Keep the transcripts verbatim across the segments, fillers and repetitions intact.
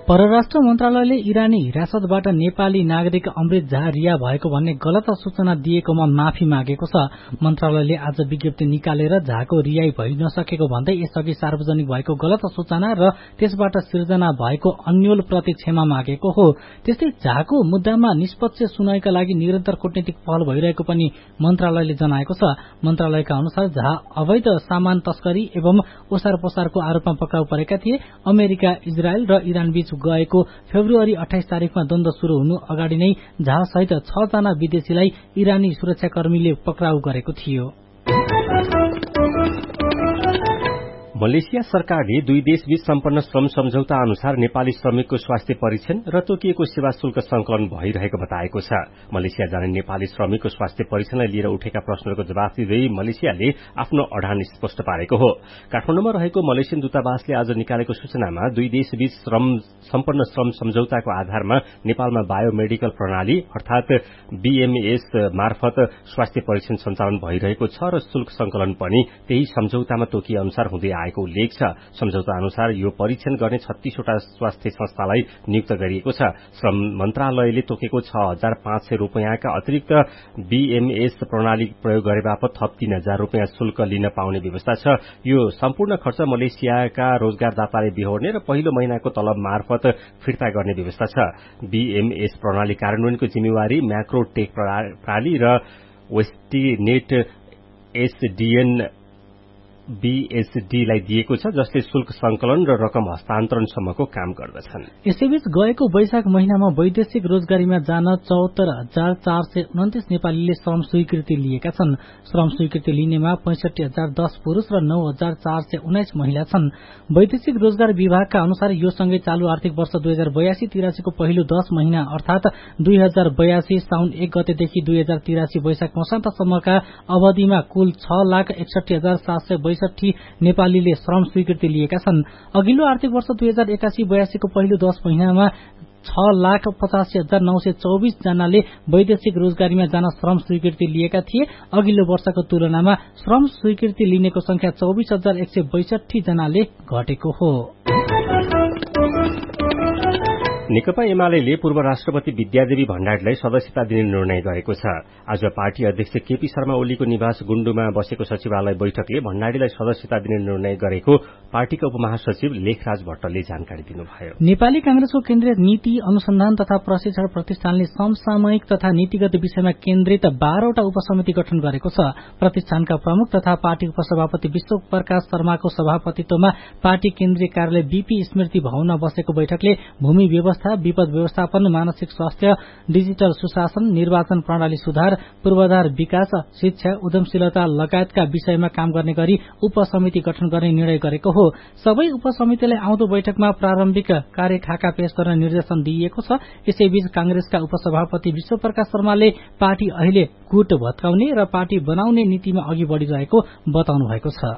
परराष्ट्र मन्त्रालयले इरानी हिरासतबाट नेपाली नागरिक अमृत झा रिहा भएको भन्ने गलत सूचना दिएकोमा माफी मागेको छ। मन्त्रालयले आज विज्ञप्ति निकालेर झाको रिहाई भइ नसकेको भन्दै यसअघि सार्वजनिक भएको गलत सूचना र त्यसबाट सिर्जना भएको अन्यल प्रति क्षमा मागेको हो। त्यस्तै झाको मुद्दामा निष्पक्ष सुनवाईका लागि निरन्तर कूटनीतिक पहल भइरहेको पनि मन्त्रालयले जनाएको छ। मन्त्रालयका अनुसार झा अवैध सामान तस्करी एवं ओसार पसारको आरोपमा पक्राउ परेका थिए। अमेरिका, इजरायल र इरान बीच गएको फेब्रुअरी अठाइस तारिकमा द्वन्द्व शुरू हुनु अगाडि नै झा सहित छ जना विदेशीलाई इरानी सुरक्षाकर्मीले पक्राउ गरेको थियो। मलेसिया सरकारले दुई देशबीच सम्पन्न श्रम सम्झौता अनुसार नेपाली श्रमिकको स्वास्थ्य परीक्षण र तोकिएको सेवा शुल्क संकलन भइरहेको बताएको छ। मलेसिया जाने नेपाली श्रमिकको स्वास्थ्य परीक्षणलाई लिएर उठेका प्रश्नहरूको जवाफ दिँदै मलेसियाले आफ्नो अडान स्पष्ट पारेको हो। काठमाडौँमा रहेको मलेसियन दूतावासले आज निकालेको सूचनामा दुई देशबीच श्रम सम्पन्न श्रम सम्झौताको आधारमा नेपालमा बायोमेडिकल प्रणाली अर्थात बीएमएस मार्फत स्वास्थ्य परीक्षण सञ्चालन भइरहेको छ र शुल्क संकलन पनि त्यही सम्झौतामा तोकिए अनुसार हुँदै आएको उल्लेख छ। सम्झौता अनुसार यो परीक्षण गर्ने छत्तीसवटा स्वास्थ्य संस्थालाई नियुक्त गरिएको छ। श्रम मन्त्रालयले तोकेको छ हजार पाँच सय रूपियाँका अतिरिक्त बीएमएस प्रणाली प्रयोग गरे बापत थप तीन हजार रूपियाँ शुल्क लिन पाउने व्यवस्था छ। यो सम्पूर्ण खर्च मलेसियाका रोजगारदाताले बिहोर्ने र पहिलो महिनाको तलब मार्फत फिर्ता गर्ने व्यवस्था छ। बीएमएस प्रणाली कार्यान्वयनको जिम्मेवारी म्याक्रोटेक प्रणाली र वेस्टिनेट एसडीएन बीएसडी लाई दिएको छ, जसले शुल्क संकलन र रकम हस्तान्तरणसम्मको काम गर्दछन्। यसैबीच गएको वैशाख महिनामा वैदेशिक रोजगारीमा जान चौहत्तर हजार चार सय उन्तिस नेपालीले श्रम स्वीकृति लिएका छन्। श्रम स्वीकृति लिनेमा पैंसठी हजार दस पुरूष र नौ हजार चार सय उन्नाइस महिला छन्। वैदेशिक रोजगार विभागका अनुसार यो सँगै चालू आर्थिक वर्ष दुई हजार बयासी तिरासीको पहिलो दश महिना अर्थात दुई हजार बयासी साउन एक गतेदेखि दुई हजार तिरासी वैशाख मसान्तसम्मका अवधिमा कुल छ लाख एकसठी हजार सात सय बैसठी नेपालीले श्रम स्वीकृति लिएका छन्। अघिल्लो आर्थिक वर्ष दुई हजार एकासी बयासीको पहिलो दश महिनामा छ लाख पचासी हजार नौ सय चौबिस जनाले वैदेशिक रोजगारीमा जान श्रम स्वीकृति लिएका थिए। अघिल्लो वर्षको तुलनामा श्रम स्वीकृति लिनेको संख्या चौबिस हजार एक सय बैसठी जनाले घटेको हो। नेकपा एमाले पूर्व राष्ट्रपति विद्यादेवी भण्डारीलाई सदस्यता दिने निर्णय गरेको छ। आज पार्टी अध्यक्ष केपी शर्मा ओलीको निवास गुण्डुमा बसेको सचिवालय बैठकले भण्डारीलाई सदस्यता दिने निर्णय गरेको पार्टीका उपमहासचिव लेखराज भट्टले जानकारी दिनुभयो। नेपाली कांग्रेसको केन्द्रीय नीति अनुसन्धान तथा प्रशिक्षण प्रतिष्ठानले समसामयिक तथा नीतिगत विषयमा केन्द्रित बाह्रवटा उपसमिति गठन गरेको छ। प्रतिष्ठानका प्रमुख तथा पार्टी उपसभापति विश्व प्रकाश शर्माको सभापतित्वमा पार्टी केन्द्रीय कार्यालय बीपी स्मृति भवनमा बसेको बैठकले भूमि व्यवस्था, विपद व्यवस्थापन, मानसिक स्वास्थ्य, डिजिटल सुशासन, निर्वाचन प्रणाली सुधार, पूर्वाधार विकास, शिक्षा, उद्यमशीलता लगायतका विषयमा काम गर्ने गरी उपसमिति गठन गर्ने निर्णय गरेको हो। सबै उपसमितिलाई आउँदो बैठकमा प्रारम्भिक कार्यखाका पेश गर्न निर्देशन दिइएको छ। यसैबीच कांग्रेसका उपसभापति विश्व प्रकाश शर्माले पार्टी अहिले गुट भत्काउने र पार्टी बनाउने नीतिमा अघि बढ़िरहेको बताउनु भएको छ।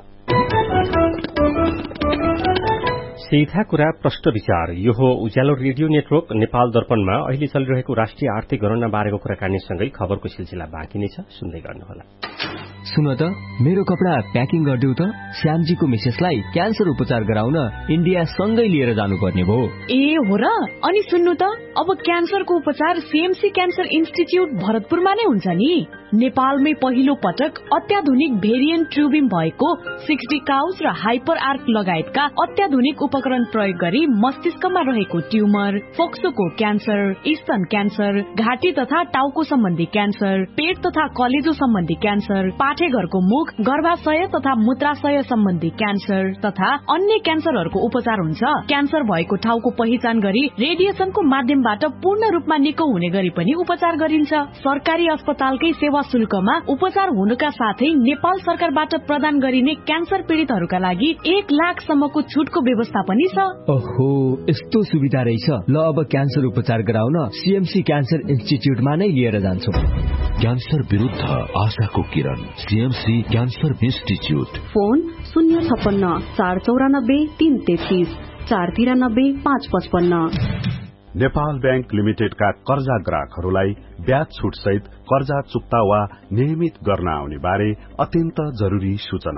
सीधा कुरा प्रष्ट विचार। यो हो उज्यालो रेडियो नेटवर्क नेपाल दर्पणमा अहिले चलिरहेको राष्ट्रिय आर्थिक गणना बारेको कुराकानीसँगै खबरको सिलसिला बाँकी नै छ, सुन्दै गर्नुहोला। सुन त, मेरो कपडा प्याकिङ गरिदेऊ त। श्यामजीको मिसेसलाई क्यान्सर उपचार गराउन इन्डिया सँगै लिएर जानुपर्ने भयो। ए हो र? अनि सुन्नु त, अब क्यान्सरको उपचार सीएमसी क्यान्सर इन्स्टिच्युट भरतपुरमा नै हुन्छ नि। नेपालमै पहिलो पटक अत्याधुनिक भेरिएन्ट ट्युबिङ भएको सिक्सटी काउस र हाइपर आर्क लगायतका अत्याधुनिक उपकरण प्रयोग गरी मस्तिष्कमा रहेको ट्युमर, फोक्सोको क्यान्सर, स्तन क्यान्सर, घाँटी तथा टाउको सम्बन्धी क्यान्सर, पेट तथा कलेजो सम्बन्धी क्यान्सर, पाठेघरको मुख, गर्भाशय तथा मूत्राशय सम्बन्धी क्यान्सर तथा अन्य क्यान्सरहरूको उपचार हुन्छ। क्यान्सर भएको ठाउँको पहिचान गरी रेडिएसनको माध्यमबाट पूर्ण रूपमा निको हुने गरी पनि उपचार गरिन्छ। सरकारी अस्पतालकै सेवा शुल्कमा उपचार हुनुका साथै नेपाल सरकारबाट प्रदान गरिने क्यान्सर पीड़ितहरूका लागि एक लाख सम्मको छुटको व्यवस्था पनि छ। ओहो, यस्तो सुविधा रहेछ। ल, अब क्यान्सर उपचार गराउन सीएमसी क्यान्सर इन्स्टिच्युटमा नै लिएर जान्छु। क्यान्सर विरुद्ध आशाको किरण, सीएमसी क्यान्सर इन्स्टिच्युट। फोन शून्य छप्पन्न चार चौरानब्बे तीन तेत्तीस चार तिरानब्बे पाँच पचपन्न। नेपाल बैंक लिमिटेडका कर्जा ग्राहकहरूलाई ब्याज छुट सहित कर्जा चुक्ता वा नियमित गर्न आउने बारे अत्यन्त जरूरी सूचना।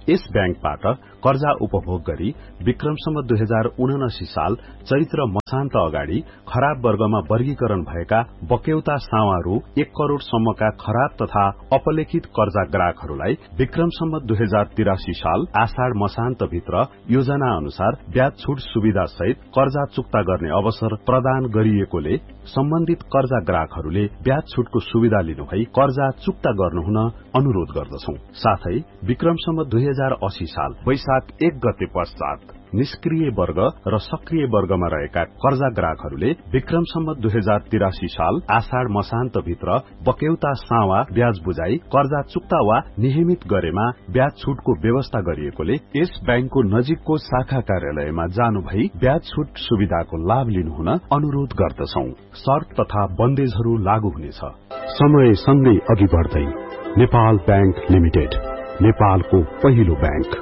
यस ब्याङ्कबाट कर्जा उपभोग गरी विक्रमसम्म दुई हजार उनासी साल चैत्र मसान्त अगाडि खराब वर्गमा वर्गीकरण भएका बक्यौता सावा रु एक करोड़ सम्मका खराब तथा अपलेखित कर्जा ग्राहकहरूलाई विक्रमसम्म दुई हजार तिरासी साल आषाढ़ मसान्त भित्र योजना अनुसार ब्याज छूट सुविधा सहित कर्जा चुक्ता गर्ने अवसर प्रदान गरिएकोले सम्बन्धित कर्जा ग्राहकहरूले ब्याज छूटको सुविधा लिनुभई कर्जा चुक्ता गर्नुहुन अनुरोध गर्दछौं। साथै विक्रमसम्म दुई हजार अस्सी साल वैशाख एक गते पश्चात निष्क्रिय वर्ग र सक्रिय वर्गमा रहेका कर्जा ग्राहकहरूले विक्रमसम्म दुई हजार तिरासी साल आषाढ़ मसान्त भित्र बक्यौता सावा ब्याज बुझाई कर्जा चुक्ता वा नियमित गरेमा ब्याज छूटको व्यवस्था गरिएकोले यस ब्याङ्कको नजिकको शाखा कार्यालयमा जानु भई ब्याज छूट सुविधाको लाभ लिनुहुन अनुरोध गर्दछौं। शर्त तथा बन्देजहरू लागू हुनेछ। समय सँगै अघि बढ्दै नेपाल ब्याङ्क लिमिटेड, नेपालको पहिलो ब्याङ्क।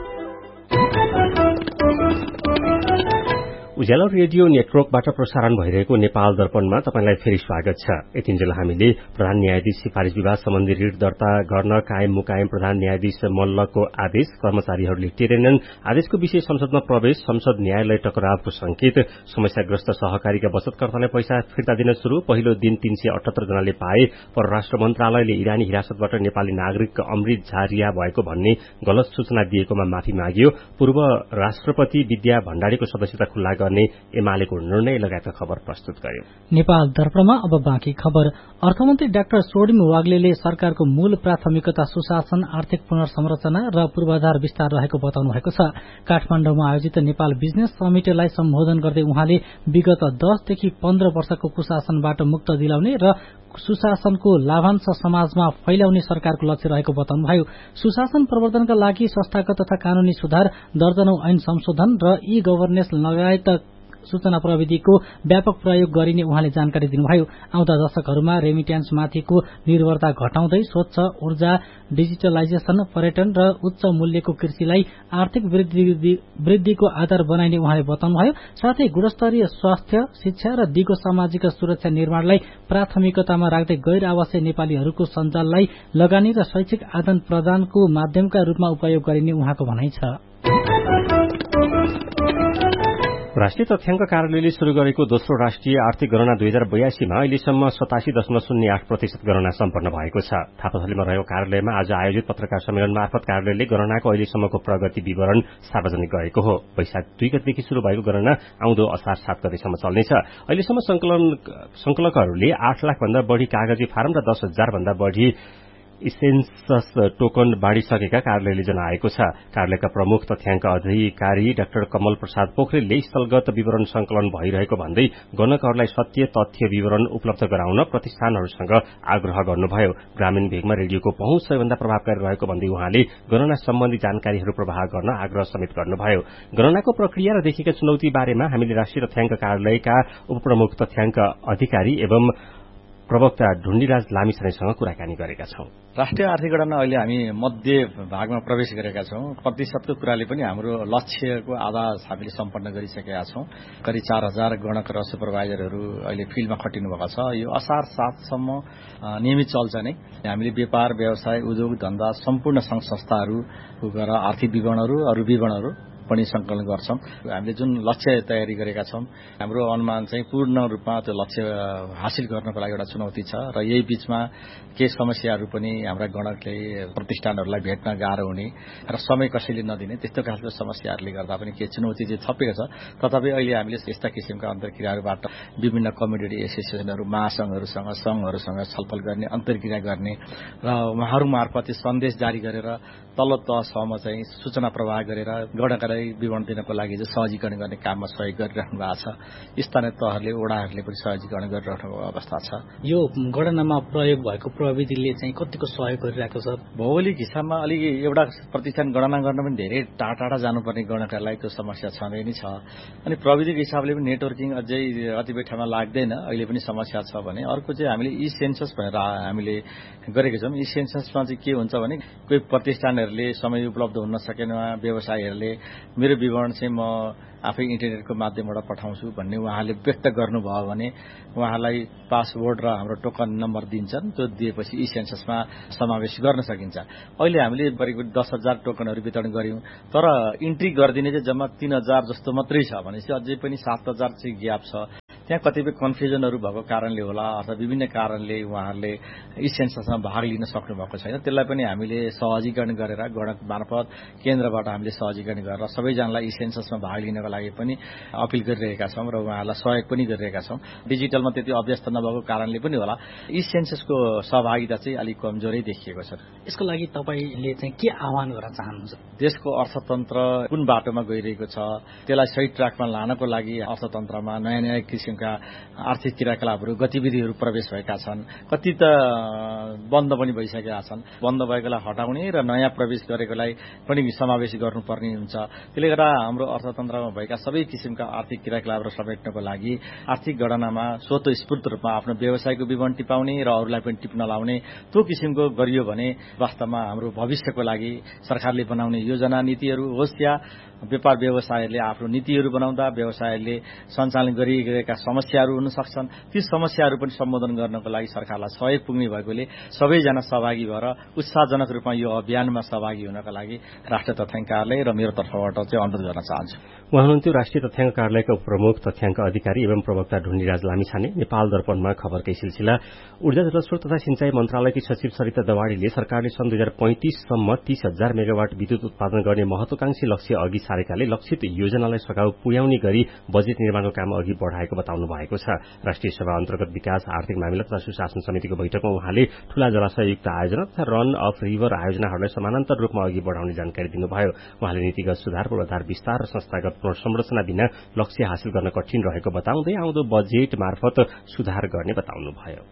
उज्यालो रेडियो नेटवर्कबाट प्रसारण भइरहेको नेपाल दर्पणमा तपाईंलाई फेरि स्वागत छ। यतिन्जेल हामीले प्रधान न्यायाधीश सिफारिश विवाद सम्बन्धी ऋण दर्ता गर्न कायम मुकायम प्रधान न्यायाधीश मल्लको आदेश कर्मचारीहरूले टेरेनन्, आदेशको विषय संसदमा प्रवेश, संसद न्यायालय टकरावको संकेत, समस्याग्रस्त सहकारीका बचतकर्तालाई पैसा फिर्ता दिन शुरू, पहिलो दिन तीन सय अठहत्तर जनाले पाए, परराष्ट्र मन्त्रालयले इरानी हिरासतबाट नेपाली नागरिक अमृत झा रिहा भएको भन्ने गलत सूचना दिएकोमा माफी माग्यो, पूर्व राष्ट्रपति विद्या भण्डारीको सदस्यता खुल्ला एमालेको निर्णय लगायतका खबर प्रस्तुत गर्यो। नेपाल दर्पणमा अब बाँकी खबर। अर्थमन्त्री डाक्टर सोडिम वाग्लेले सरकारको मूल प्राथमिकता सुशासन, आर्थिक पुनर्संरचना र पूर्वाधार विस्तार रहेको बताउनु भएको छ। काठमाडौँमा आयोजित नेपाल बिजनेस समिटलाई सम्बोधन गर्दै उहाँले विगत दसदेखि पन्ध्र वर्षको कुशासनबाट मुक्त दिलाउने र सुशासनको लाभांश समाजमा फैलाउने सरकारको लक्ष्य रहेको बताउनुभयो। सुशासन प्रवर्धनका लागि संस्थागत तथा कानूनी सुधार, दर्जनौं ऐन संशोधन र ई गभर्नेन्स लगायत सूचना प्रविधिको व्यापक प्रयोग गरिने उहाँले जानकारी दिनुभयो। आउँदा दशकहरूमा रेमिट्यान्समाथिको निर्भरता घटाउँदै स्वच्छ ऊर्जा, डिजिटलाइजेशन, पर्यटन र उच्च मूल्यको कृषिलाई आर्थिक वृद्धिको आधार बनाइने उहाँले बताउनुभयो। साथै गुणस्तरीय स्वास्थ्य, शिक्षा र दिगो सामाजिक सुरक्षा निर्माणलाई प्राथमिकतामा राख्दै गैर आवासीय नेपालीहरूको सञ्जाललाई लगानी र शैक्षिक आदान प्रदानको माध्यमका रूपमा उपयोग गरिने उहाँको भनाइ छ। राष्ट्रिय तथ्याङ्क कार्यालयले शुरू गरेको दोस्रो राष्ट्रिय आर्थिक गणना दुई हजार बयासीमा अहिलेसम्म सतासी दशमलव शून्य आठ प्रतिशत गणना सम्पन्न भएको छ। थापाथलीमा रहेको कार्यालयमा आज आयोजित पत्रकार सम्मेलन मार्फत कार्यालयले गणनाको अहिलेसम्मको प्रगति विवरण सार्वजनिक गरेको हो। वैशाख दुई गतेदेखि शुरू भएको गणना आउँदो असार सात गतेसम्म चल्नेछ। अहिलेसम्म संकलकहरूले आठ लाख भन्दा बढ़ी कागजी फारम र दस हजार भन्दा बढ़ी इसेन्सस टोकन बाँडिसकेका कार्यालयले जनाएको छ। कार्यालयका प्रमुख तथ्याङ्क अधिकारी डाक्टर कमल प्रसाद पोखरेलले स्थलगत विवरण संकलन भइरहेको भन्दै गणकहरूलाई सत्य तथ्य विवरण उपलब्ध गराउन प्रतिष्ठानहरूसँग आग्रह गर्नुभयो। ग्रामीण भेगमा रेडियोको पहुँच सबैभन्दा प्रभावकारी रहेको भन्दै उहाँले गणना सम्बन्धी जानकारीहरू प्रवाह गर्न आग्रह समेत गर्नुभयो। गणनाको प्रक्रिया र देखिएका चुनौती बारेमा हामीले राष्ट्रिय तथ्याङ्क कार्यालयका उपप्रमुख तथ्याङ्क अधिकारी एवं प्रवक्ता ढुण्डीराज लामिछानेसँग कुराकानी गरेका छौं। राष्ट्रिय आर्थिक गणना अहिले हामी मध्य भागमा प्रवेश गरेका छौं। प्रतिशतको कुराले पनि हाम्रो लक्ष्यको आधा हामीले सम्पन्न गरिसकेका छौं। करिब चार हजार गणक र सुपरभाइजरहरू अहिले फिल्डमा खटिनु भएको छ। यो असार सातसम्म नियमित चल्छ नै। हामीले व्यापार, व्यवसाय, उद्योग धन्दा सम्पूर्ण संघ संस्थाहरू आर्थिक विवरणहरू अरू विवरणहरू पनि संकलन गर्छौं। हामीले जुन लक्ष्य तयारी गरेका छौं, हाम्रो अनुमान चाहिँ पूर्ण रूपमा त्यो लक्ष्य हासिल गर्नको लागि एउटा चुनौती छ र यही बीचमा के समस्याहरू पनि हाम्रा गणकले प्रतिष्ठानहरूलाई भेट्न गाह्रो हुने र समय कसैले नदिने त्यस्तो खालको समस्याहरूले गर्दा पनि के चुनौती चाहिँ थपेको छ। तथापि अहिले हामीले यस्ता किसिमका अन्तर्क्रियाहरूबाट विभिन्न कम्युनिटी एसोसिएसनहरू, महासंघहरूसँग, संघहरूसँग छलफल गर्ने, अन्तर्क्रिया गर्ने र उहाँहरू मार्फत सन्देश जारी गरेर तल्लो तहसम्म चाहिँ सूचना प्रवाह गरेर गणकलाई विवरण दिनको लागि चाहिँ सहजीकरण गर्ने काममा सहयोग गरिराख्नु भएको छ। स्थानीय तहहरूले, वडाहरूले पनि सहजीकरण गरिराख्नु अवस्था छ। यो गणनामा प्रयोग भएको प्रविधिले चाहिँ कतिको सहयोग गरिरहेको छ? भौगोलिक हिसाबमा अलिक एउटा प्रतिष्ठान गणना गर्न पनि धेरै टाढा टाढा जानुपर्ने गणकहरूलाई त्यो समस्या छँदै नै छ। अनि प्रविधिक हिसाबले पनि नेटवर्किङ अझै कतिपय ठाउँमा लाग्दैन, अहिले पनि समस्या छ भने। अर्को चाहिँ हामीले ई सेन्सस भनेर हामीले गरेको छौँ। ई सेन्ससमा चाहिँ के हुन्छ भने कोही प्रतिष्ठानहरूले समय उपलब्ध हुन सकेन, व्यवसायीहरूले मेरो विवरण चाहिँ म आफै इन्टरनेटको माध्यमबाट पठाउँछु भन्ने उहाँले व्यक्त गर्नुभयो भने उहाँलाई पासवर्ड र हाम्रो टोकन नम्बर दिन्छन्। त्यो दिएपछि ई सेन्ससमा समावेश गर्न सकिन्छ। अहिले हामीले करिब दस हजार टोकनहरू वितरण गर्यौं, तर इन्ट्री गरिदिने चाहिँ जम्मा तीन हजार जस्तो मात्रै छ भनेपछि अझै पनि सात हजार चाहिँ ग्याप छ। त्यहाँ कतिपय कन्फ्युजनहरू भएको कारणले होला अथवा विभिन्न कारणले उहाँहरूले ई सेन्ससमा भाग लिन सक्नु भएको छैन। त्यसलाई पनि हामीले सहजीकरण गरेर गणक मार्फत केन्द्रबाट हामीले सहजीकरण गरेर सबैजनालाई ई सेन्ससमा भाग लिनको लागि पनि अपिल गरिरहेका छौं र उहाँहरूलाई सहयोग पनि गरिरहेका छौं। डिजिटलमा त्यति अभ्यस्त नभएको कारणले पनि होला ई सेन्ससको सहभागिता चाहिँ अलिक कमजोरै देखिएको छ। यसको लागि तपाईले चाहिँ के आह्वान गर्न चाहनुहुन्छ? देशको अर्थतन्त्र कुन बाटोमा गइरहेको छ त्यसलाई सही ट्र्याकमा लानको लागि अर्थतन्त्रमा नयाँ नयाँ किसिमका आर्थिक क्रियाकलापहरू गतिविधिहरू प्रवेश भएका छन्। कति त बन्द पनि भइसकेका छन्। बन्द भएकोलाई हटाउने र नयाँ प्रवेश गरेकोलाई पनि समावेश गर्नुपर्ने हुन्छ। त्यसले गर्दा हाम्रो अर्थतन्त्रमा भएका सबै किसिमका आर्थिक क्रियाकलापहरू समेट्नको लागि आर्थिक गणनामा स्वतस्फूर्त रूपमा आफ्नो व्यवसायको विवरण टिपाउने र अरूलाई पनि टिप्न लाउने त्यो किसिमको गरियो भने वास्तवमा हाम्रो भविष्यको लागि सरकारले बनाउने योजना नीतिहरू होस् या व्यापार व्यवसायले आफ्नो नीतिहरू बनाउँदा व्यवसायले सञ्चालन गरिरहेका समस्याहरू हुन सक्छन्। ती समस्याहरू पनि सम्बोधन गर्नको लागि सरकारलाई सहयोग पुग्ने भएकोले सबैजना सहभागी भएर उत्साहजनक रूपमा यो अभियानमा सहभागी हुनका लागि राष्ट्रिय तथ्याङ्क कार्यालय र मेरो तर्फबाट चाहिँ अनुरोध गर्न चाहन्छु। उहाँ हुनुहुन्थ्यो राष्ट्रिय तथ्याङ्क कार्यालयका प्रमुख तथ्याङ्क अधिकारी एवं प्रवक्ता ढुण्डीराज लामिछाने। नेपाल दर्पणमा खबरकै सिलसिला। ऊर्जा जलस्रोत तथा सिंचाई मन्त्रालयकी सचिव सरिता दवाडीले सरकारले सन् दुई हजार पैंतिससम्म तीस हजार मेगावाट विद्युत उत्पादन गर्ने महत्वाकांक्षी लक्ष्य अघि सारेकाले लक्षित योजनालाई सघाउ पुर्याउने गरी बजेट निर्माणको काम अघि बढ़ाएको बताउनु भएको छ। राष्ट्रिय सभा अन्तर्गत विकास आर्थिक मामिला तथा सुशासन समितिको बैठकमा उहाँले ठूला जलाशययुक्त आयोजना तथा रन अफ रिभर आयोजनाहरूलाई समानान्तर रूपमा अघि बढ़ाउने जानकारी दिनुभयो। उहाँले नीतिगत सुधार पूर्वाधार विस्तार र संस्थागत संरचना बिना लक्ष्य हासिल गर्न कठिन रहेको बताउँदै आउँदो बजेट मार्फत सुधार गर्ने बताउनुभयो।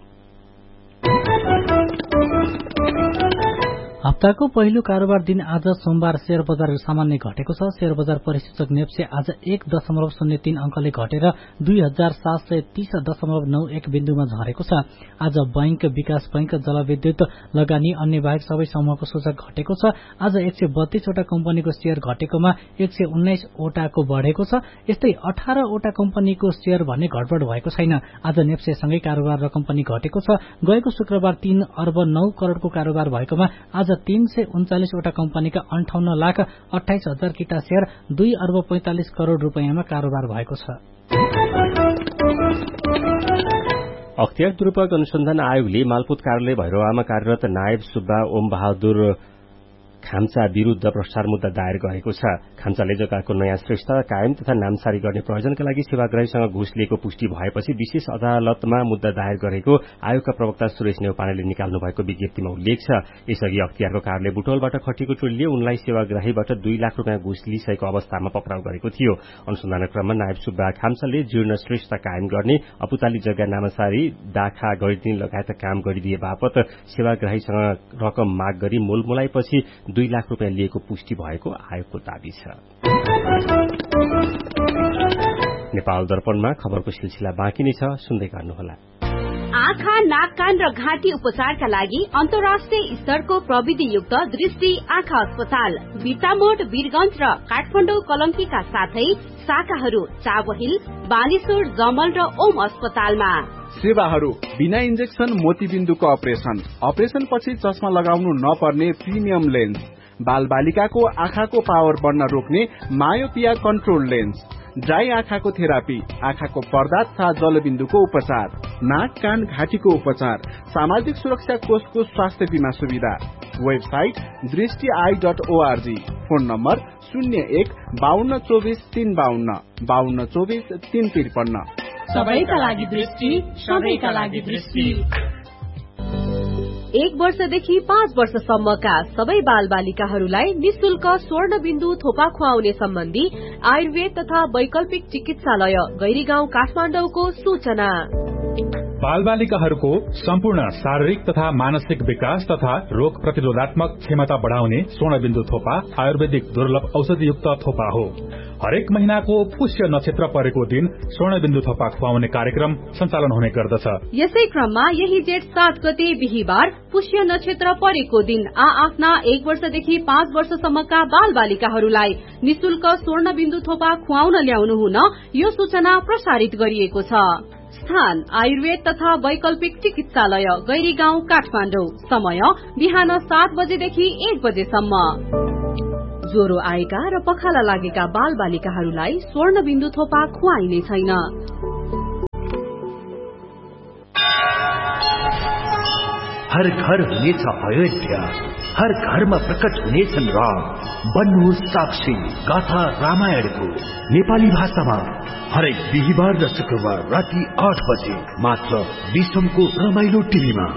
हप्ताको पहिलो कारोबार दिन आज सोमबार शेयर बजार सामान्य घटेको छ। शेयर बजार परिसूचक नेप्से आज एक दशमलव शून्य तीन अंकले घटेर दुई हजार सात सय तीस दशमलव नौ एक बिन्दुमा झरेको छ। आज बैंक, विकास बैंक, जलविद्युत लगानी अन्य बाहेक सबै समूहको सूचक घटेको छ। आज एक सय बत्तीसवटा कम्पनीको शेयर घटेकोमा एक सय उन्नाइसवटाको बढ़ेको छ। यस्तै अठारवटा कम्पनीको शेयर भन्ने घटबढ़ भएको छैन। आज नेप्सेसँगै कारोबार रकम पनि घटेको छ। गएको शुक्रबार तीन अर्ब नौ करोड़को कारोबार भएकोमा आज तीन सय उन्चालिसवटा कम्पनीका अन्ठाउन्न लाख अठाइस हजार किटा शेयर दुई अर्ब पैंतालिस करोड़ रूपियाँमा कारोबार भएको छ। अख्तियार दुरूपयोग अनुसन्धान आयोगले मालपोत कार्यालय भैरवामा कार्यरत नायब सुब्बा ओम बहादुर खाम्चा विरूद्ध भ्रष्टाचार मुद्दा दायर गरेको छ। खाम्चाले जग्गाको नयाँ श्रेष्ठता कायम तथा नामसारी गर्ने प्रयोजनका लागि सेवाग्राहीसँग घुस लिएको पुष्टि भएपछि विशेष अदालतमा मुद्दा दायर गरेको आयोगका प्रवक्ता सुरेश नेउपानेले निकाल्नु भएको विज्ञप्तिमा उल्लेख छ। यसअघि अख्तियारको कार्यालय बुटवलबाट खटिएको टोलीले उनलाई सेवाग्राहीबाट दुई लाख रूपियाँ घुस लिइसकेको अवस्थामा पक्राउ गरेको थियो। अनुसन्धान क्रममा नायब सुब्बा खाम्चाले जीर्ण श्रेष्ठता कायम गर्ने, अपुताली जग्गा नामसारी, दाखा गरिदिने लगायत काम गरिदिए बापत सेवाग्राहीसँग रकम माग गरी मोलमोलाइपछि दुई लाख रूपियाँ लिएको पुष्टि भएको आयोगको दावी छ। नेपाल दर्पणमा खबरको सिलसिला बाँकी नै छ, सुन्दै गर्नुहोला। आँखा, नाक, कान र घाँटी उपचारका लागि अन्तर्राष्ट्रिय स्तरको प्रविधियुक्त दृष्टि आँखा अस्पताल बिर्तामोड, वीरगंज र काठमाडौँ कलंकीका साथै शाखाहरू चाबहिल, बालेश्वर, जमल र ओम अस्पतालमा। सेवाहरू बिना इन्जेक्सन मोतीबिन्दुको अपरेसन, अपरेसन पछि चस्मा लगाउनु नपर्ने प्रिमियम लेन्स, बाल बालिकाको आँखाको पावर बढ्न रोक्ने मायोपिया कन्ट्रोल लेन्स, ड्राई आँखाको थेरापी, आँखाको पर्दा तथा जलबिन्दुको उपचार, नाक, कान, घाँटीको उपचार, सामाजिक सुरक्षा कोषको स्वास्थ्य बीमा सुविधा। वेबसाइट दृष्टि I dot ORG. Phone number शून्य एक बाहन्न चौबिस तीन बाहन्न बाहन्न चौबिस तीन त्रिपन्न। सबैका लागि दृष्टि, सबैका लागि दृष्टि। एक वर्षदेखि पाँच वर्षसम्मका सबै बाल बालिकाहरूलाई निशुल्क स्वर्ण बिन्दु थोपा खुवाउने सम्बन्धी आयुर्वेद तथा वैकल्पिक चिकित्सालय गैरीगाउँ काठमाडौँको सूचना। बाल बालिकाहरूको सम्पूर्ण शारीरिक तथा मानसिक विकास तथा रोग प्रतिरोधात्मक क्षमता बढ़ाउने स्वर्ण बिन्दु थोपा आयुर्वेदिक दुर्लभ औषधियुक्त थोपा हो। हरेक महिनाको पुष्य नक्षत्र परेको दिन स्वर्णबिन्दु थोपा खुवाउने कार्यक्रम सञ्चालन हुने गर्दछ। यसै क्रममा यही जेठ सात गते बिहीबार पुष्य नक्षत्र परेको दिन आ आफ्ना एक वर्षदेखि पाँच वर्षसम्मका बाल बालिकाहरूलाई निशुल्क स्वर्णबिन्दु थोपा खुवाउन ल्याउनु हुन यो सूचना प्रसारित गरिएको छ। स्थान आयुर्वेद तथा वैकल्पिक चिकित्सालय गैरी गाउँ काठमाडौँ। समय बिहान सात बजेदेखि एक बजेसम्म। ज्वरो आएका र पखाला लागेका बाल बालिकाहरूलाई स्वर्ण बिन्दु थोपा खुवाइने छैन। हर घर हुनेछ अयोध्या, हर घरमा प्रकट हुनेछन् राम। बन्नुहोस् साक्षी गाथा रामायणको नेपाली भाषामा हरेक बिहीबार र शुक्रबार राति आठ बजे मात्र विश्वको रमाइलो टिभीमा।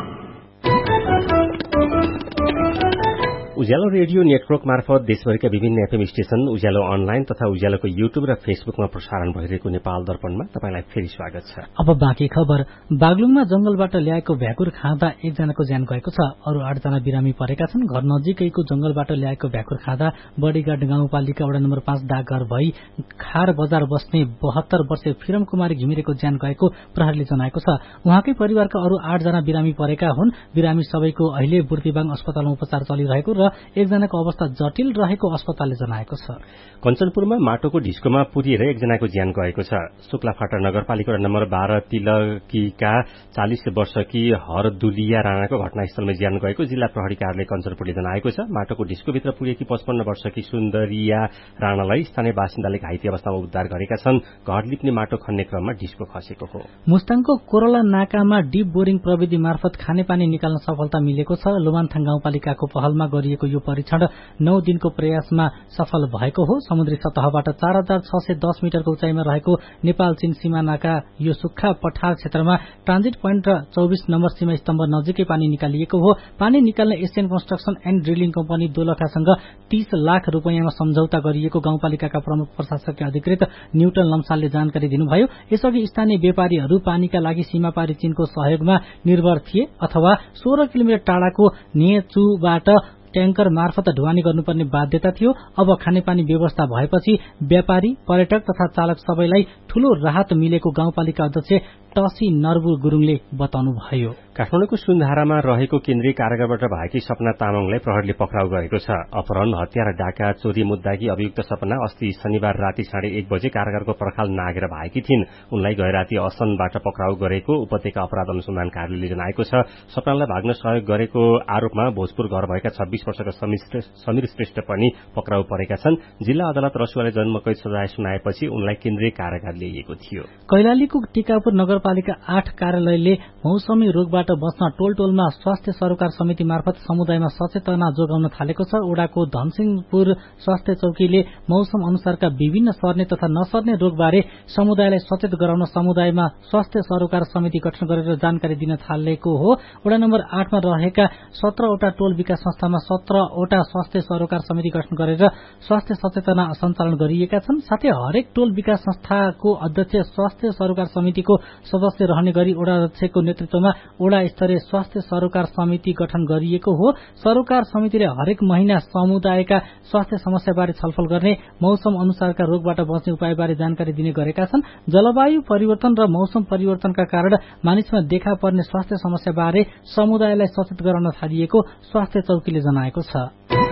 उज्यालो रेडियो नेटवर्क मार्फत देशभरिका विभिन्न एफएम स्टेशन, उज्यालो अनलाइन तथा उज्यालोको युट्युब र फेसबुकमा प्रसारण भइरहेको नेपाल दर्पणमा तपाईलाई फेरि स्वागत छ। अब बाँकी खबर। बागलुङमा जंगलबाट ल्याएको भ्याकुर खाँदा एकजनाको ज्यान गएको छ। अरू आठजना बिरामी परेका छन्। घर नजिकैको जंगलबाट ल्याएको भ्याकुर खाँदा बडीगाड गाउँपालिका वडा नम्बर पाँच डाकघर भई खार बजार बस्ने बहत्तर वर्षीय फिरम कुमारी घिमिरेको ज्यान गएको प्रहरीले जनाएको छ। उहाँकै परिवारका अरू आठजना बिरामी परेका हुन्। बिरामी सबैको अहिले बुर्तिबाङ अस्पतालमा उपचार चलिरहेको र एकजनाको अवस्था जटिल रहेको अस्पतालले जनाएको छ। कञ्चनपुरमा माटोको ढिस्कोमा पुरिएर एकजनाको ज्यान गएको छ। शुक्लाफाटा नगरपालिका नम्बर बाह्र तिलकीका चालिस वर्षकी हरदुलिया राणाको घटनास्थलमा ज्यान गएको जिल्ला प्रहरी कार्यालय कञ्चनपुरले जनाएको छ। माटोको ढिस्कोभित्र पुगेकी पचपन्न वर्षकी सुन्दरिया राणालाई स्थानीय बासिन्दाले घाइते अवस्थामा उद्धार गरेका छन्। घर लिप्ने माटो खन्ने क्रममा ढिस्को खसेको हो। मुस्ताङको कोरला नाकामा डिप बोरिङ प्रविधि मार्फत खानेपानी निकाल्न सफलता मिलेको छ। लोमानथाङ गाउँपालिकाको पहलमा गरिएको यो परीक्षण नौ दिनको प्रयासमा सफल भएको हो। समुद्री सतहबाट चार हजार छ सय दस मिटरको उचाइमा रहेको नेपाल चीन सीमानाका यो सुक्खा पठार क्षेत्रमा ट्रान्जिट पोइन्ट र चौबिस नम्बर सीमा स्तम्भ नजिकै पानी निकालिएको हो। पानी निकाल्न Asian construction and drilling company दोलखासँग तीस लाख रूपियाँमा सम्झौता गरिएको गाउँपालिकाका प्रमुख प्रशासकीय अधिकृत न्यूटन लम्सालले जानकारी दिनुभयो। यसअघि स्थानीय व्यापारीहरू पानीका लागि सीमापारी चीनको सहयोगमा निर्भर थिए अथवा सोह्र किलोमिटर टाढाको नेचुबाट ट्याङ्कर मार्फत ढुवानी गर्नुपर्ने बाध्यता थियो। अब खानेपानी व्यवस्था भएपछि व्यापारी, पर्यटक तथा चालक सबैलाई ठूलो राहत मिलेको गाउँपालिका अध्यक्ष टसी नर्बु गुरुङले बताउनुभयो। काठमाडौँको सुनधारामा रहेको केन्द्रीय कारागारबाट भएकी सपना तामाङलाई प्रहरीले पक्राउ गरेको छ। अपहरण, हत्या र डाका चोरी मुद्दाकी अभियुक्त सपना अस्ति शनिबार राति साढे एक बजे कारागारको पर्खाल नागेर भागेकी थिइन्। उनलाई गैराती असनबाट पक्राउ गरेको उपत्यका अपराध अनुसन्धान कार्यालयले जनाएको छ। सपनालाई भाग्न सहयोग गरेको आरोपमा भोजपुर घर भएका छब्बीस वर्षका समीर श्रेष्ठ पनि पक्राउ परेका छन्। जिल्ला अदालत रसुवाले जन्मकैद सजाय सुनाएपछि उनलाई केन्द्रीय कारागार ल्याइएको थियो। कैलालीको टिकापुर नगरपालिका आठ कार्यालयले मौसमी रोगबाट बस्न टोल टोलमा स्वास्थ्य सरोकार समिति मार्फत समुदायमा सचेतना जोगाउन थालेको छ। ओडाको धनसिंहपुर स्वास्थ्य चौकीले मौसम अनुसारका विभिन्न सर्ने तथा नसर्ने रोगबारे समुदायलाई सचेत गराउन समुदायमा स्वास्थ्य सरोकार समिति गठन गरेर जानकारी दिन थालेको हो। वडा नम्बर आठमा रहेका सत्रवटा टोल विकास संस्थामा सत्रवटा स्वास्थ्य सरोकार समिति गठन गरेर स्वास्थ्य सचेतना सञ्चालन गरिएका छन्। साथै हरेक टोल विकास संस्थाको अध्यक्ष स्वास्थ्य सरोकार समितिको सदस्य रहने गरी वडा अध्यक्षको नेतृत्वमा वडा स्तरीय स्वास्थ्य सरोकार समिति गठन गरिएको हो। सरोकार समितिले हरेक महिना समुदायका स्वास्थ्य समस्याबारे छलफल गर्ने, मौसम अनुसारका रोगबाट बच्ने उपायबारे जानकारी दिने गरेका छन्। जलवायु परिवर्तन र मौसम परिवर्तनका कारण मानिसमा देखा पर्ने स्वास्थ्य समस्याबारे समुदायलाई सचेत गराउन थालिएको स्वास्थ्य चौकीले जनाएको छ।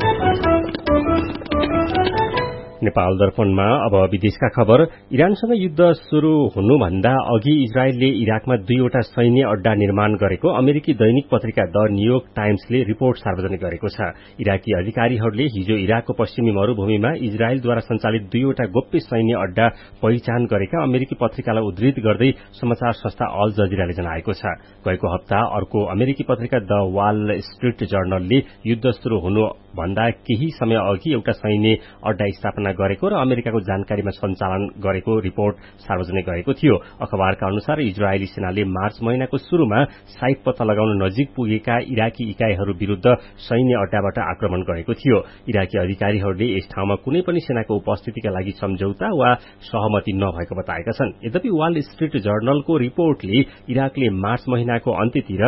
नेपाल दर्पणमा अब विदेशका खबर। इरानसँग युद्ध शुरू हुनुभन्दा अघि इजरायलले इराकमा दुईवटा सैन्य अड्डा निर्माण गरेको अमेरिकी दैनिक पत्रिका द न्यूयोर्क टाइम्सले रिपोर्ट सार्वजनिक गरेको छ। इराकी अधिकारीहरूले हिजो इराकको पश्चिमी मरूभूमिमा इजरायलद्वारा सञ्चालित दुईवटा गोप्य सैन्य अड्डा पहिचान गरेका अमेरिकी पत्रिकालाई उद्धृत गर्दै समाचार संस्था अल जजिराले जनाएको छ। गएको हप्ता अर्को अमेरिकी पत्रिका द वाल स्ट्रीट जर्नलले युद्ध शुरू हुनुभन्दा केही समय अघि एउटा सैन्य अड्डा स्थापना गरेको र अमेरिकाको जानकारीमा सञ्चालन गरेको रिपोर्ट सार्वजनिक गरेको थियो। अखबारका अनुसार इजरायली सेनाले मार्च महिनाको शुरूमा साइट पत्ता लगाउन नजिक पुगेका इराकी इकाइहरू विरूद्ध सैन्य अड्डाबाट आक्रमण गरेको थियो। इराकी अधिकारीहरूले यस ठाउँमा कुनै पनि सेनाको उपस्थितिका लागि सम्झौता वा सहमति नभएको बताएका छन्। यद्यपि वाल स्ट्रीट जर्नलको रिपोर्टले इराकले मार्च महिनाको अन्त्यतिर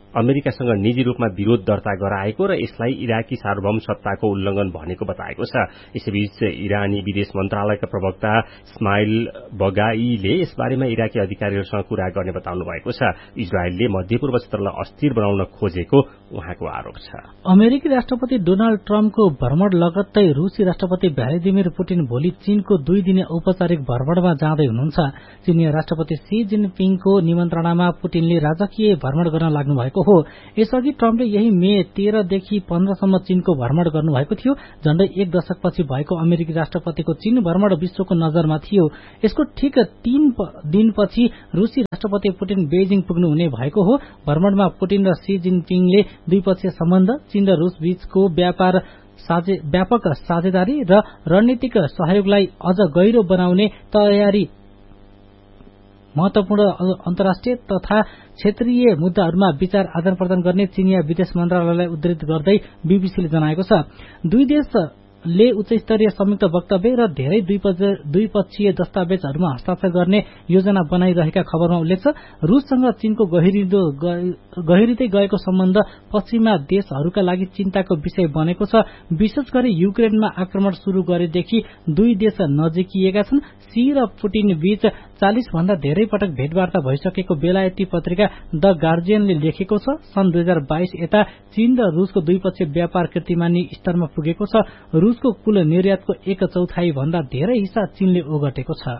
अमेरिकासँग निजी रूपमा विरोध दर्ता गराएको र यसलाई इराकी सार्वभौम सत्ताको उल्लंघन भनेको बताएको छ। यसैबीच इरानी विदेश मन्त्रालयका प्रवक्ता इस्माइल बगाईले यसबारेमा इराकी अधिकारीहरूसँग कुरा गर्ने बताउनु भएको छ। इजरायलले मध्यपूर्व क्षेत्रलाई अस्थिर बनाउन खोजेको उहाँको आरोप छ। अमेरिकी राष्ट्रपति डोनाल्ड ट्रम्पको भ्रमण लगत्तै रूसी राष्ट्रपति भ्लादिमिर पुटिन भोलि चीनको दुई दिने औपचारिक भ्रमणमा जाँदै हुनुहुन्छ। चीनिया राष्ट्रपति सी जिनपिङको निमन्त्रणामा पुटिनले राजकीय भ्रमण गर्न लाग्नु भएको हो। यसअघि ट्रम्पले यही मे तेह्रदेखि पन्ध्रसम्म चीनको भ्रमण गर्नुभएको थियो। झण्डै एक दशकपछि भएको अमेरिकी राष्ट्रपतिको चीन भ्रमण विश्वको नजरमा थियो। यसको ठिक तीन दिनपछि रूसी राष्ट्रपति पुटिन बेजिङ पुग्नुहुने भएको हो। भ्रमणमा पुटिन र सी जिनपिङले द्विपक्षीय सम्बन्ध, चीन र रूस बीचको व्यापार साझे, व्यापक साझेदारी र रणनीतिक सहयोगलाई अझ गहिरो बनाउने तयारी, महत्वपूर्ण अन्तर्राष्ट्रिय तथा क्षेत्रीय मुद्दाहरूमा विचार आदान प्रदान गर्ने चीनिया विदेश मन्त्रालयलाई उद्धृत गर्दै बीबीसीले जनाएको छ। दुई देशले उच्चस्तरीय संयुक्त वक्तव्य र धेरै द्विपक्षीय दस्तावेजहरूमा हस्ताक्षर गर्ने योजना बनाइरहेका खबरमा उल्लेख छ। रूससँग चीनको गहिरिँदै गएको सम्बन्ध पश्चिमा देशहरूका लागि चिन्ताको विषय बनेको छ। विशेष गरी युक्रेनमा आक्रमण शुरू गरेदेखि दुई देश नजिकिएका छन्। सी र पुटिन बीच चालिस भन्दा धेरै पटक भेटवार्ता भइसकेको बेलायती पत्रिका द गार्जियनले लेखेको छ। सन् दुई हजार बाइस यता चीन र रूसको द्विपक्षीय व्यापार कीर्तिमानी स्तरमा पुगेको छ। रूसको कुल निर्यातको एक चौथाई भन्दा धेरै हिस्सा चीनले ओगटेको छ।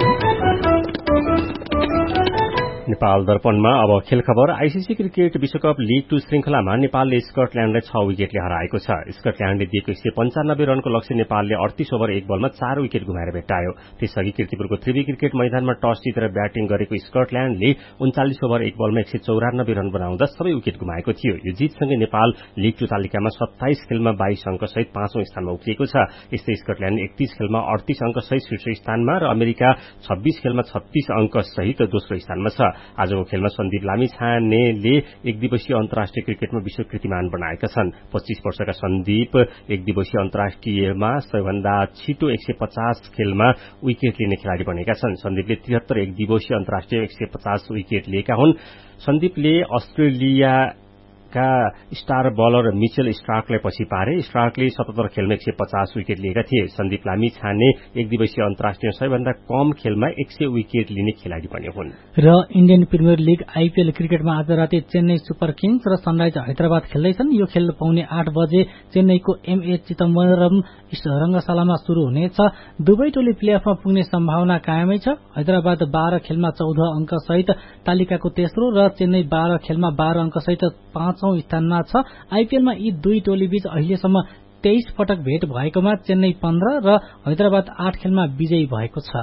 नेपाल दर्पणमा अब खेल खबर। आईसीसी क्रिकेट विश्वकप लीग टू श्रृंखलामा नेपालले स्कटल्याण्डलाई छ विकेटले हराएको छ। स्कटल्याण्डले दिएको एक सय पञ्चानब्बे रनको लक्ष्य नेपालले अडतीस ओभर एक बलमा चार विकेट गुमाएर भेट्टायो। त्यसअघि कीर्तिपुरको त्रिवी क्रिकेट मैदानमा टस जितेर ब्याटिङ गरेको स्कटल्याण्डले उन्चालिस ओभर एक बलमा एक सय चौरानब्बे रन बनाउँदा सबै विकेट गुमाएको थियो। यो जितसँगै नेपाल लीग टू तालिकामा सत्ताइस खेलमा बाइस अंकसहित पाँचौं स्थानमा उक्लिएको छ। यस्तै स्कटल्याण्ड एकतीस खेलमा अडतीस अंकसहित शीर्ष स्थानमा र अमेरिका छब्बीस खेलमा छत्तीस अंकसहित दोस्रो स्थानमा छ। आजको खेलमा सन्दीप लामिछानेले एक दिवसीय अन्तर्राष्ट्रिय क्रिकेटमा विश्व कीर्तिमान बनाएका छन्। पच्चीस वर्षका सन्दीप एक दिवसीय अन्तर्राष्ट्रियमा सबैभन्दा छिटो एक सय पचास खेलमा विकेट लिने खेलाड़ी बनेका छन्। सन्दीपले त्रिहत्तर एक दिवसीय अन्तर्राष्ट्रिय एक सय पचास विकेट लिएका हुन्। सन्दीपले अस्ट्रेलिया का स्टार बलर मिचेल स्टार्कलाई पछि पारे। स्टार्कले सतहत्तर खेलमा एक सय पचास विकेट लिएका थिए। सन्दीप लामिछाने एक दिवसीय अन्तर्राष्ट्रिय सबैभन्दा कम खेलमा एक सय विकेट लिने खेलाड़ी बने हुन्। र इण्डियन प्रिमियर लीग आईपीएल क्रिकेटमा आज राति चेन्नई सुपर किङ्स र सनराइज हैदराबाद खेल्दैछन्। यो खेल पाउने आठ बजे चेन्नईको एमए चिदम्बरम रंगशालामा शुरू हुनेछ। दुवै टोली प्लेअफमा पुग्ने सम्भावना कायमै छ। हैदराबाद बाह्र खेलमा चौध अंक सहित तालिकाको तेस्रो र चेन्नई बाह्र खेलमा बाह्र अंक सहित पाँचौं स्थानमा छ। आईपीएलमा यी दुई टोली बीच अहिलेसम्म तेइस पटक भेट भएकोमा चेन्नई पन्ध्र र हैदराबाद आठ खेलमा विजयी भएको छ।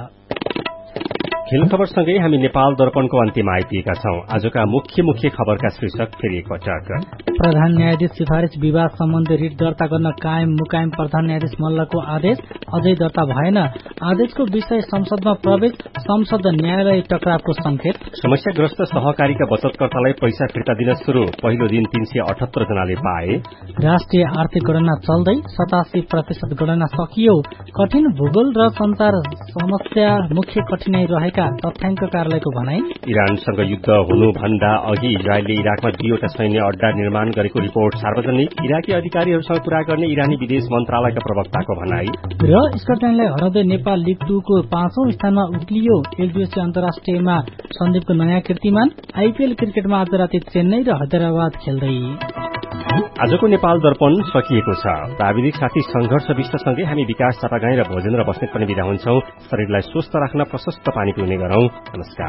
खेल खबरसँगै हामी नेपाल दर्पणको अन्त्यमा आइपुगेका छौं। आजका मुख्य मुख्य खबरका शीर्षक फेरि एकपटक। प्रधान न्यायाधीश सिफारिश विवाद सम्बन्धी रिट दर्ता गर्न कायम मुकायम प्रधान न्यायाधीश मल्लको आदेश अझै दर्ता भएन। आदेशको विषय संसदमा प्रवेश, संसद न्यायालय टकरावको संकेत। समस्याग्रस्त सहकारीका बचतकर्तालाई पैसा फिर्ता दिन शुरू, पहिलो दिन तीन सय अठहत्तर जनाले पाए। राष्ट्रिय आर्थिक गणना चल्दै सतासी प्रतिशत गणना सकियो। कठिन भूगोल र संचार समस्या मुख्य कठिनाई रहेका तथ्याङ्क कार्यालयको भनाई। इरानसँग युद्ध हुनुभन्दा अघि इजरायलले इराकमा दुईवटा सैन्य अड्डा निर्माण गरेको रिपोर्ट सार्वजनिक। इराकी अधिकारीहरूसँग कुरा गर्ने इरानी विदेश मन्त्रालयका प्रवक्ताको भनाई। र स्कटल्याण्डलाई हराउँदै नेपाल लीग टू को पाँचौं स्थानमा उक्लियो। एक दिवसीय अन्तर्राष्ट्रियमा सन्दीपको नयाँ कीर्तिमान। आईपीएल क्रिकेटमा आज राति चेन्नई र हैदराबाद खेल्दै। आजको नेपाल दर्पण सकिएको छ। प्राविधिक साथी संघर्ष विष्टसँगै हामी विकास चापागाई र भोजेन्द्र बस्नेत पनि विदा हुन्छौं। शरीरलाई स्वस्थ राख्न प्रशस्त पानी पिउने गरौं। नमस्कार।